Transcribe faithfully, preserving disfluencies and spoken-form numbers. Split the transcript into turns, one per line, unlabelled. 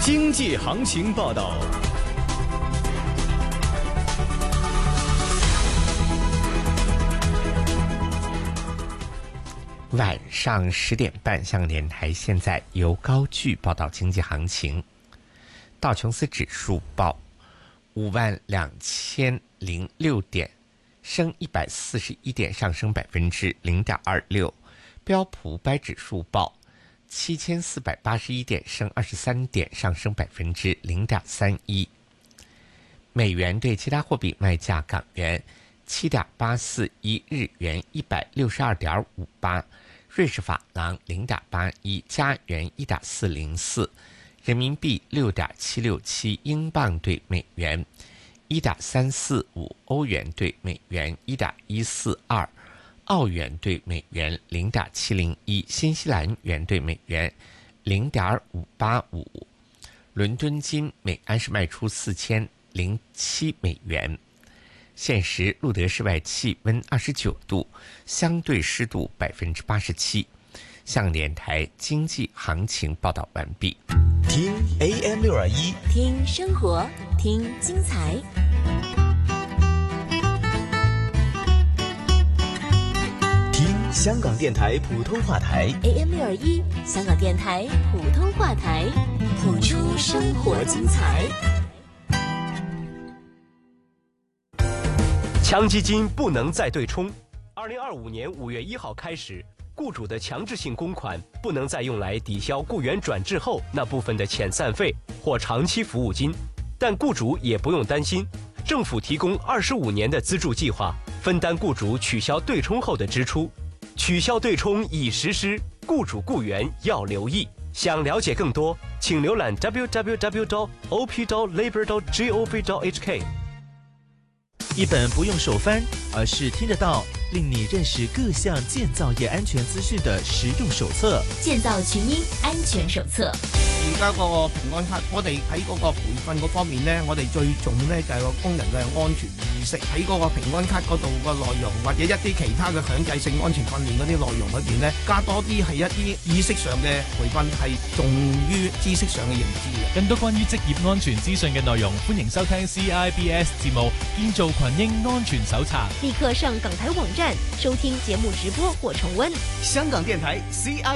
经济行情报道。
晚上十点半，香港电台现在由高炬报道经济行情。道琼斯指数报五万两千零六点，升一百四十一点，上升百分之零点二六。标普五百指数报七千四百八十一点，升二十三点，上升百分之零点三一。美元对其他货币卖价：港元七点八四一，日元一百六十二点五八，瑞士法郎零点八一，加元一点四零四，人民币六点七六七，英镑对美元一点三四五，欧元对美元一点一四二，澳元对美元零点七零一，新西兰元对美元零点五八五。伦敦金每安士卖出四千零七美元。现时录得室外气温二十九度，相对湿度百分之八十七。香港电台经济行情报道完毕。
听 A M 六二一，
听生活，听精彩。
听香港电台普通话台
A M 六二一，香港电台普通话台，谱出生活精彩。
强基金不能再对冲。二零二五年五月一号开始，雇主的强制性公款不能再用来抵消雇员转制后那部分的遣散费或长期服务金。但雇主也不用担心，政府提供二十五年的资助计划，分担雇主取消对冲后的支出。取消对冲已实施，雇主雇员要留意。想了解更多，请浏览 w w w 点 o p 点 labor 点 gov 点 h k。
一本不用手翻，而是听得到，令你认识各项建造业安全資訊的實用手冊。
建造群英安全手冊。
而家嗰個平安卡，我哋喺嗰個培訓嗰方面呢，我哋最重呢就係個工人嘅安全意識。喺嗰個平安卡嗰度個內容，或者一啲其他嘅強制性安全訓練嗰啲內容裏邊呢，加多啲係一啲意識上嘅培訓，係重於知識上嘅認知嘅。
更多關於職業安全資訊嘅內容，歡迎收聽 C I B S 節目《建造群英安全手冊》。
立刻上港台網站收聽節目直播或重溫。
香港電台 C I